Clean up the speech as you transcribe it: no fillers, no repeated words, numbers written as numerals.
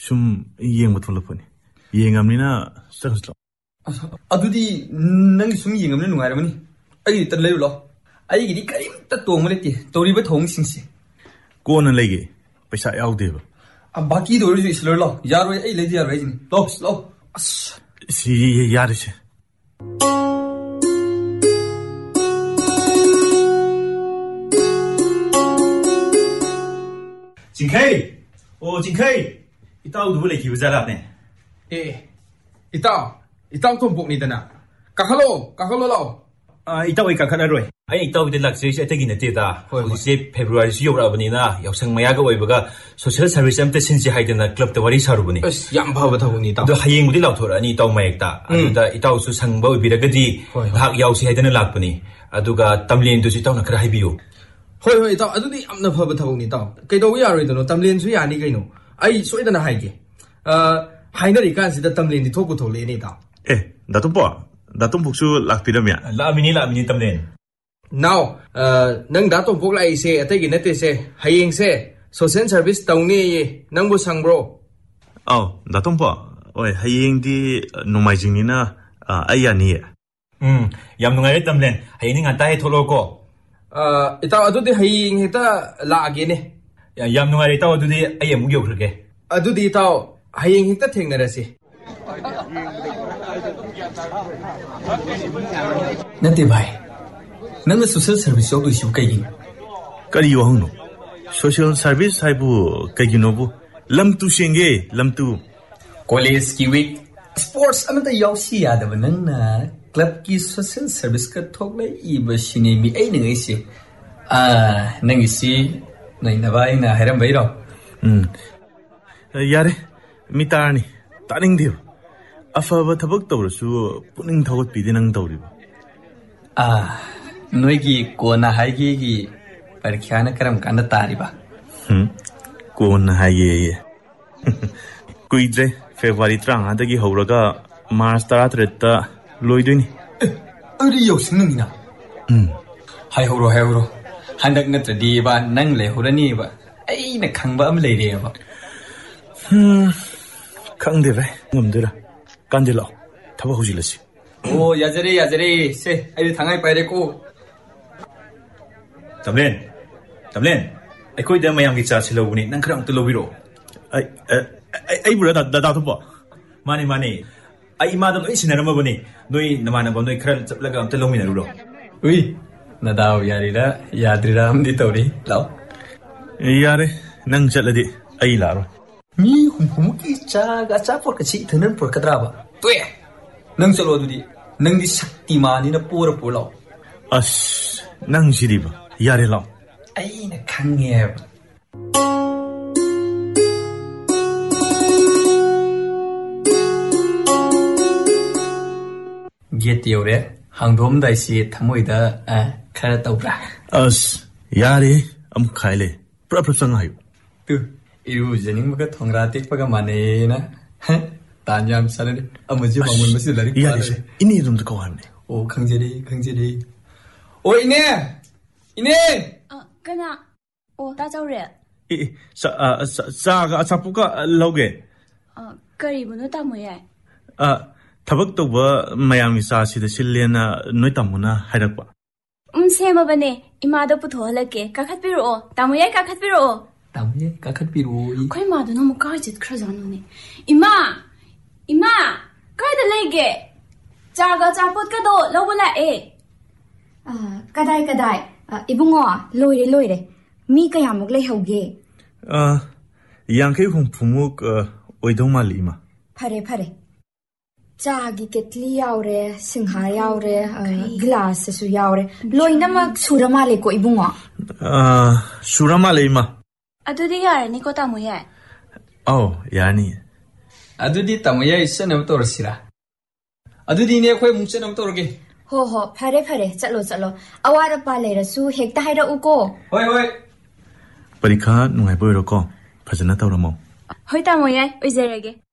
ꯁꯨꯝ ꯌꯦꯡꯕ ꯊꯣꯛꯂꯛꯄꯅꯤ ꯌꯦꯡꯉꯝꯅꯤꯅ ꯆꯠꯈ꯭ꯔꯁꯤ ꯑꯗꯨꯗꯤ ꯅꯪꯒꯤ ꯁꯨꯝ ꯌꯦꯡꯉꯝꯅꯤꯅ ꯅꯨꯡꯉꯥꯏꯔꯝꯃꯅꯤ ꯑꯩꯒꯤꯗ ꯂꯩꯔꯨ ꯂꯥꯎ ꯑꯩꯒꯤꯗꯤ ꯀꯔꯤꯝꯇ ꯇꯣꯡꯕ ꯂꯩꯇꯦ ꯇꯧꯔꯤꯕ ꯊꯧꯑꯣꯡꯁꯤꯡꯁꯦ ꯀꯣꯟꯅ ꯂꯩꯒꯦ ꯄꯩꯁꯥ ꯌꯥꯎꯗꯦꯕ ꯕꯥꯀꯤꯗ ꯑꯣꯏꯔꯁꯨ ꯏꯁꯂꯔ ꯂꯥꯎ ꯌꯥꯔꯣꯏ ꯑꯩ ꯂꯩꯗꯤ ꯌꯥꯔꯣꯏ ꯍꯥꯏꯁꯤꯅꯤ ꯂꯥꯎ ꯂꯥꯎ ꯑꯁ ꯁꯤ ꯌꯥꯔꯤꯁꯦ ꯆꯤꯡꯈꯩ ꯑꯣ ꯆꯤꯡꯈꯩ ꯏꯇꯥꯎꯗꯨꯕꯨ ꯂꯩꯈꯤꯕ ꯖꯥꯠꯂꯥꯅꯦ ꯏꯇꯥꯎ ꯊꯣꯝꯄꯣꯛꯅꯤꯗꯅ ꯀꯥꯈꯠꯂꯣ ꯂꯥꯎ ꯏꯇꯥꯎ ꯑꯩ ꯀꯥꯈꯠꯂꯔꯣꯏ ꯑꯩ ꯏꯇꯥꯎꯒꯤꯗ ꯂꯥꯛꯆꯔꯤꯁꯦ ꯑꯇꯩꯒꯤ ꯅꯠꯇꯦꯗ ꯍꯧꯖꯤꯛꯁꯦ ꯐꯦꯕ꯭ꯔꯨꯋꯥꯔꯤꯁꯨ ꯌꯧꯔꯛꯑꯕꯅꯤꯅ ꯌꯥꯎꯁꯪ ꯃꯌꯥꯒ ꯑꯣꯏꯕꯒ ꯁꯣꯁꯤꯌꯦꯜ ꯁꯥꯔꯚꯤꯁ ꯑꯝꯇ ꯁꯤꯟꯁꯤ ꯍꯥꯏꯗꯅ ꯀ꯭ꯂꯕꯇ ꯋꯥꯔꯤ ꯁꯥꯔꯨꯕꯅꯤ ꯑꯁ ꯌꯥꯝ ꯐꯕ ꯊꯕꯛꯅꯤ ꯏꯇꯥꯎ ꯑꯗꯣ ꯍꯌꯦꯡꯕꯨꯗꯤ ꯂꯥꯎꯊꯣꯔꯛꯑꯅꯤ ꯏꯇꯥꯎ ꯃꯌꯦꯛꯇ ꯑꯗꯨꯗ ꯏꯇꯥꯎꯁꯨ ꯁꯪꯕ ꯑꯣꯏꯕꯤꯔꯒꯗꯤ ꯉꯥꯏꯍꯥꯛ ꯌꯥꯎꯁꯤ ꯍꯥꯏꯗꯅ ꯂꯥꯛꯄꯅꯤ ꯑꯗꯨꯒ ꯇꯝꯂꯦꯟꯗꯨꯁꯨ ꯏꯇꯥꯎꯅ ꯈꯔ ꯍꯥꯏꯕꯤꯌꯨ ꯍꯣꯏ ꯏꯇꯥꯎ ꯑꯗꯨꯗꯤ ꯌꯥꯝꯅ ꯐꯕ ꯊꯕꯛꯅꯤ ꯏꯇꯥꯎ ꯀꯩꯗꯧꯕ ꯌꯥꯔꯣꯏꯗꯅꯣ ꯇꯝꯂꯦꯟꯁꯨ ꯌꯥꯅꯤ ꯀꯩꯅꯣ ꯑꯩ ꯁꯣꯏꯗꯅ ꯍꯥꯏꯒꯦ ꯍꯥꯏꯅꯔꯤꯀꯥꯟꯁꯤꯗ ꯇꯝꯂꯦꯟꯗꯤ ꯊꯣꯛꯄꯨ ꯊꯣꯛꯂꯛꯑꯦꯅꯦ ꯏꯇꯥꯎ ꯗꯥꯇꯣꯝꯄꯣꯛꯁꯨ ꯂꯥꯛꯄꯤꯔꯝꯃꯦ ꯂꯥꯛꯑꯃꯤꯅꯤ ꯇꯝꯂꯦꯟ ꯅꯥꯎ ꯅꯪ ꯗꯥ ꯇꯣꯝꯄꯣꯛ ꯂꯥꯛꯏꯁꯦ ꯑꯇꯩꯒꯤ ꯅꯠꯇꯦꯁꯦ ꯍꯌꯦꯡꯁꯦ ꯁꯣꯁꯤꯌꯦꯜ ꯁꯥꯔꯚꯤꯁ ꯇꯧꯅꯦꯌꯦ ꯅꯪꯕꯨ ꯁꯪꯕ꯭ꯔꯣ ꯑꯧ ꯗꯥꯇꯣꯝꯄꯣꯛ ꯍꯣꯏ ꯍꯌꯦꯡꯗꯤ ꯅꯣꯡꯃꯥꯏꯖꯤꯡꯅꯤꯅ ꯑꯩ ꯌꯥꯅꯤꯌꯦ ꯌꯥꯝ ꯅꯨꯡꯉꯥꯏꯔꯦ ꯇꯝꯂꯦꯟ ꯍꯌꯦꯡꯗꯤ ꯉꯟꯇꯥ ꯍꯦꯛ ꯊꯣꯛꯂꯛꯑꯣꯀꯣ ꯏꯇꯥꯎ ꯑꯗꯨꯗꯤ ꯍꯌꯦꯡ ꯍꯦꯛꯇ ꯂꯥꯛꯑꯒꯦꯅꯦ ꯌꯥꯝ ꯅꯨꯡꯉꯥꯏꯔꯦ ꯏꯇꯥꯎ ꯑꯗꯨꯗꯤ ꯑꯩ ꯑꯃꯨꯛ ꯌꯧꯈ꯭ꯔꯒꯦ ꯑꯗꯨꯗꯤ ꯏꯇꯥꯎ ꯍꯌꯦꯡ ꯍꯦꯛꯇ ꯊꯦꯡꯅꯔꯁꯤ ꯅꯠꯇꯦ ꯚꯥꯏ ꯅꯪꯅ ꯁꯣꯁꯤꯌꯦꯜ ꯁꯥꯔꯚꯤꯁ ꯌꯥꯎꯗꯣꯏꯁꯤꯕꯨ ꯀꯩꯒꯤꯅꯣ ꯀꯔꯤ ꯋꯥꯍꯪꯅꯣ ꯁꯣꯁꯤꯌꯦꯜ ꯁꯥꯔꯚꯤꯁ ꯍꯥꯏꯕꯨ ꯀꯩꯒꯤꯅꯣꯕꯨ ꯂꯝꯇꯨ ꯁꯦꯡꯒꯦ ꯂꯝꯇꯨ ꯀꯣꯂꯦꯖꯀꯤ ꯋꯤꯛ ꯁ꯭ꯄꯣꯔꯠꯁ ꯑꯃꯇ ꯌꯥꯎꯁꯤ ꯌꯥꯗꯕ ꯅꯪꯅ ꯀ꯭ꯂꯕꯀꯤ ꯁꯣꯁꯤꯌꯦꯜ ꯁꯥꯔꯚꯤꯁꯀ ꯊꯣꯛꯂꯛꯏꯕꯁꯤꯅꯦ ꯃꯤ ꯑꯩꯅꯉꯩꯁꯦ ꯅꯪꯒꯤꯁꯤ ꯅꯩꯅꯕ ꯑꯩꯅ ꯍꯥꯏꯔꯝꯕꯩꯔꯣ ꯌꯥꯔꯦ ꯃꯤ ꯇꯥꯔꯅꯤ ꯇꯥꯅꯤꯡꯗꯦꯕ ꯑꯐꯕ ꯊꯕꯛ ꯇꯧꯔꯁꯨ ꯄꯨꯛꯅꯤꯡ ꯊꯧꯒꯠꯄꯤꯗꯦ ꯅꯪ ꯇꯧꯔꯤꯕ ꯅꯣꯏꯒꯤ ꯀꯣꯟꯅ ꯍꯥꯏꯒꯦꯒꯤ ꯄꯔꯤꯈ꯭ꯌꯥꯅ ꯀꯔꯝ ꯀꯥꯟꯗ ꯇꯥꯔꯤꯕ ꯀꯣꯟꯅ ꯍꯥꯏꯒꯦꯌꯦ ꯀꯨꯏꯗ꯭ꯔꯦ ꯐꯦꯕ꯭ꯔꯨꯋꯥꯔꯤ 35ꯗꯒꯤ ꯍꯧꯔꯒ ꯃꯥꯔꯆ 13ꯇ ꯂꯣꯏꯗꯣꯏꯅꯤ ꯑꯗꯨꯗꯤ ꯌꯧꯁꯤꯟꯅꯤꯅ ꯍꯥꯏꯍꯧꯔꯣ ꯍꯟꯗꯛ ꯅꯠꯇ꯭ꯔꯗꯤꯕ ꯅꯪ ꯂꯩꯍꯧꯔꯅꯤꯕ ꯑꯩꯅ ꯈꯪꯕ ꯑꯃ ꯂꯩꯔꯦꯕ ꯈꯪꯗꯦ ꯚꯥꯏ ꯉꯝꯗꯣꯏꯔꯥ ꯀꯥꯟꯗꯦ ꯂꯥꯛꯑꯣ ꯊꯕꯛ ꯍꯧꯖꯤꯜꯂꯁꯤ ꯑꯣ ꯌꯥꯖꯔꯦ ꯁꯦ ꯑꯩꯗꯤ ꯊꯥꯡꯉꯥꯏ ꯄꯥꯏꯔꯦꯀꯣ ꯇꯝꯂꯦꯟ ꯑꯩꯈꯣꯏꯗ ꯃꯌꯥꯝꯒꯤ ꯆꯥ ꯁꯤꯜꯍꯧꯕꯅꯤ ꯅꯪ ꯈꯔ ꯑꯝꯇ ꯂꯧꯕꯤꯔꯛꯑꯣ ꯑꯩꯕꯨꯔꯥ ꯗꯥꯇꯣꯝꯄꯣꯛ ꯃꯥꯅꯤ ꯑꯩ ꯏꯃꯥꯗ ꯂꯣꯏ ꯁꯤꯟꯅꯔꯝꯃꯕꯅꯤ ꯅꯣꯏ ꯅꯃꯥꯟꯅꯕ ꯅꯣꯏ ꯈꯔ ꯆꯠꯂꯒ ꯑꯝꯇ ꯂꯧꯃꯤꯟꯅꯔꯨꯔꯣ ꯅꯗꯥꯎ ꯌꯥꯔꯤꯔꯥ ꯌꯥꯗ꯭ꯔꯤꯔꯥ ꯑꯃꯗꯤ ꯇꯧꯔꯤ ꯂꯥꯛꯑꯣ ꯌꯥꯔꯦ ꯅꯪ ꯆꯠꯂꯗꯤ ꯑꯩ ꯂꯥꯛꯑꯔꯣꯏ ꯃꯤ ꯍꯨꯝꯐꯨꯃꯨꯛꯀꯤ ꯆꯥꯒ ꯑꯆꯥꯄꯣꯠꯀꯁꯤ ꯏꯊꯟꯗ ꯄꯨꯔꯛꯀꯗ꯭ꯔꯥꯕ ꯇꯣꯛꯑꯦ ꯅꯪ ꯆꯠꯂꯣ ꯑꯗꯨꯗꯤ ꯅꯪꯗꯤ ꯁꯛꯇꯤꯃꯥꯟꯅꯤꯅ ꯄꯨꯔ ꯂꯥꯛꯑꯣ ꯑꯁ ꯅꯪ ꯁꯤꯗꯤꯕ ꯌꯥꯔꯦ ꯂꯥꯛꯑꯣ ꯑꯩꯅ ꯈꯪꯉꯦꯕ ꯒꯦꯠ ꯌꯧꯔꯦ ꯍꯥꯡꯗꯣꯛꯑꯝꯗꯥꯏꯁꯤ ꯊꯃꯣꯏꯗ ꯈꯔ ꯇꯧꯕ꯭ꯔꯥ ꯑꯁ ꯌꯥꯔꯦ ꯑꯃꯨꯛ ꯈꯥꯏ ꯂꯩ ꯄꯨꯔꯥ ꯆꯪꯉ ꯍꯥꯏꯌꯨ 이루어지는 통라 틱바가 많네나 단ям 사는 아무지 방문 무슨 라리 야리세 이니 좀 듣고 왔네 오 강제리 오 이네 그나 따져래 싸가 아차푸가 로게 그리부는 따모야 ꯊꯕꯛ ꯇꯧꯕ ꯃꯌꯥꯝꯒꯤ ꯆꯥꯁꯤꯗ ꯁꯤꯜꯂꯦꯅ ꯅꯣꯏ ꯇꯥꯃꯣꯅ ꯍꯥꯏꯔꯛꯄ ꯁꯦꯝꯃꯕꯅꯦ ꯏꯃꯥꯗ ꯄꯨꯊꯣꯛꯍꯜꯂꯛꯀꯦ ꯀꯥꯈꯠꯄꯤꯔꯛꯑꯣ ꯇꯥꯃꯣ ꯌꯥꯏ ꯀꯥꯈꯠꯄꯤꯔꯛꯑꯣ ꯇꯥꯃꯣ ꯀꯥꯈꯠꯄꯤꯔꯛꯑꯣ ꯑꯩꯈꯣꯏ ꯃꯥꯗꯨꯅ ꯑꯃꯨꯛ ꯀꯥꯏ ꯆꯠꯈ꯭ꯔꯖꯥꯠꯅꯣꯅꯦ ꯏꯃꯥ ꯀꯥꯏꯗ ꯂꯩꯒꯦ ꯆꯥꯒ ꯑꯆꯥꯄꯣꯠꯀꯗꯣ ꯂꯧꯕ ꯂꯥꯛꯑꯦ ꯀꯗꯥꯏ 이붕어 ꯂꯣꯏꯔꯦ ꯃꯤ ꯀꯌꯥꯃꯨꯛ ꯂꯩꯍꯧꯒꯦ 50-60ꯃꯨꯛ ꯑꯣꯏꯗꯧ ꯃꯥꯜꯂꯤ ꯏꯃꯥ ꯐꯔꯦ ꯆꯥꯒꯤ ꯀꯦꯇꯂꯤ ꯌꯥꯎꯔꯦ ꯁꯤꯡꯍꯥꯔ ꯌꯥꯎꯔꯦ ꯒ꯭ꯂꯥꯁꯁꯨ ꯌꯥꯎꯔꯦ ꯂꯣꯏꯅꯃꯛ ꯁꯨꯔ ꯃꯥꯜꯂꯦꯀꯣ 이붕어 ꯁꯨꯔ ꯃꯥꯜꯂꯦ ꯏꯃꯥ ꯑꯗꯨꯗꯤ ꯌꯥꯔꯅꯤꯀꯣ ꯇꯥꯃꯣ ꯌꯥꯏ ꯑꯧ ꯌꯥꯔꯅꯤ ꯑꯗꯨꯗꯤ ꯇꯥꯃꯣ ꯌꯥꯏ ꯆꯠꯅꯕ ꯇꯧꯔꯁꯤꯔꯥ ꯑꯗꯨꯗꯤꯅꯦ ꯑꯩꯈꯣꯏ ꯑꯃꯨꯛ ꯆꯠꯅꯕ ꯇꯧꯔꯒꯦ ꯍꯣ ꯐꯔꯦ ꯆꯠꯂꯣ ꯑꯋꯥꯠ ꯑꯄꯥ ꯂꯩꯔꯁꯨ ꯍꯦꯛꯇ ꯍꯥꯏꯔꯛꯎꯀꯣ ꯍꯣꯏ ꯄꯔꯤꯈꯥ ꯅꯨꯡꯉꯥꯏꯕ ꯑꯣꯏꯔꯣꯀꯣ ꯐꯖꯅ ꯇꯧꯔꯝꯃꯣ ꯍꯣꯏ ꯇꯥꯃꯣ ꯌꯥꯏ ꯑꯣꯏꯖꯔꯒꯦ